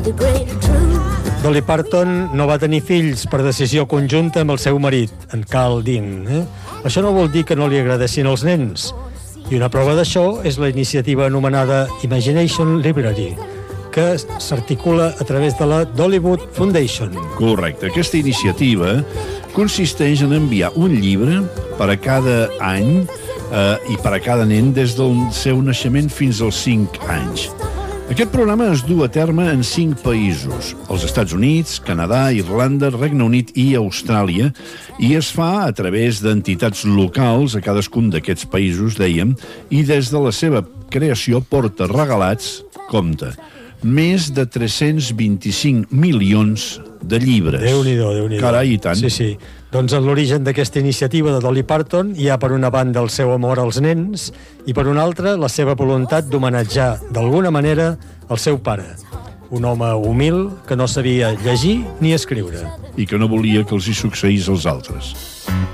Dolly Parton no va tenir fills per decisió conjunta amb el seu marit, en Carl Dean. Això no vol dir que no li agradessin els nens. I una prova d'això és la iniciativa anomenada Imagination Library, que s'articula a través de la Dollywood Foundation. Correcte. Aquesta iniciativa consisteix en enviar un llibre per a cada any i per a cada nen des del seu naixement fins als 5 anys. Aquest programa es du a terme en 5 països, els Estats Units, Canadà, Irlanda, Regne Unit i Austràlia, i es fa a través d'entitats locals a cadascun d'aquests països, dèiem, i des de la seva creació porta regalats, compte, més de 325 milions de llibres. Déu-n'hi-do, Déu-n'hi-do. Carai, i tant. Sí. Doncs en l'origen d'aquesta iniciativa de Dolly Parton hi ha per una banda el seu amor als nens i per una altra la seva voluntat d'homenatjar d'alguna manera el seu pare, un home humil que no sabia llegir ni escriure. I que no volia que els hi succeís als altres.